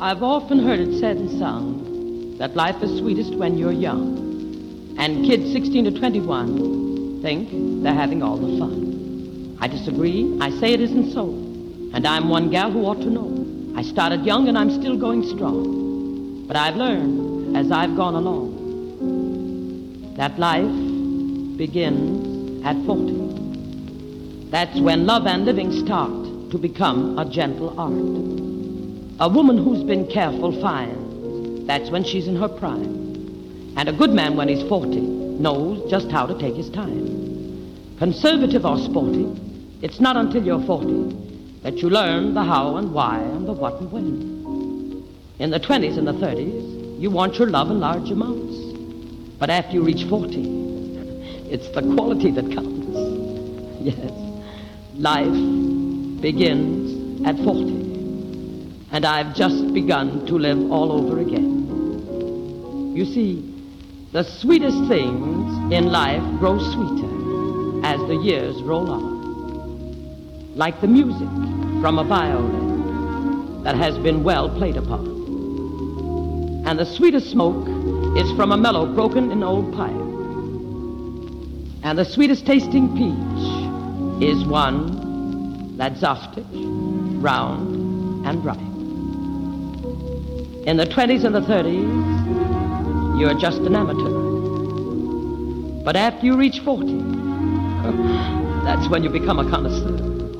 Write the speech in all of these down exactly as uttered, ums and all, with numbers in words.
I've often heard it said and sung that life is sweetest when you're young. And kids sixteen to twenty-one think they're having all the fun. I disagree. I say it isn't so. And I'm one gal who ought to know. I started young and I'm still going strong. But I've learned as I've gone along that life begins at forty. That's when love and living start to become a gentle art. A woman who's been careful finds that's when she's in her prime. And a good man when he's forty knows just how to take his time. Conservative or sporty, it's not until you're forty that you learn the how and why and the what and when. In the twenties and the thirties, you want your love in large amounts. But after you reach forty, it's the quality that counts. Yes, life begins at forty. And I've just begun to live all over again. You see, the sweetest things in life grow sweeter as the years roll on. Like the music from a violin that has been well played upon. And the sweetest smoke is from a mellow broken in old pipe. And the sweetest tasting peach is one that's zaftig, round, and ripe. In the twenties and the thirties, you're just an amateur. But after you reach forty, that's when you become a connoisseur.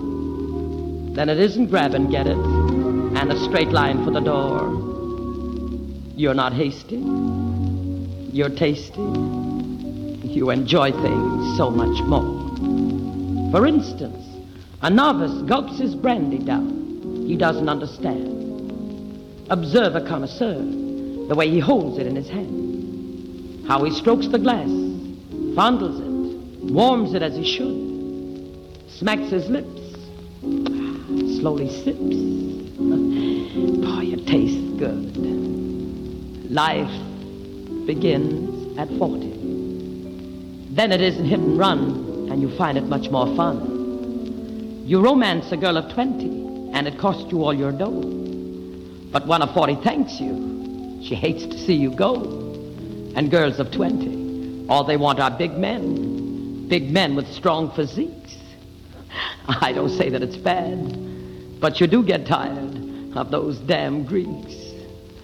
Then it isn't grab and get it and a straight line for the door. You're not hasty. You're tasty. You enjoy things so much more. For instance, a novice gulps his brandy down. He doesn't understand. Observe a connoisseur, the way he holds it in his hand. How he strokes the glass, fondles it, warms it as he should, smacks his lips, slowly sips. Boy, it tastes good. Life begins at forty. Then it isn't hit and run, and you find it much more fun. You romance a girl of twenty, and it costs you all your dough. But one of forty thanks you. She hates to see you go. And girls of twenty, all they want are big men. Big men with strong physiques. I don't say that it's bad, but you do get tired of those damn Greeks.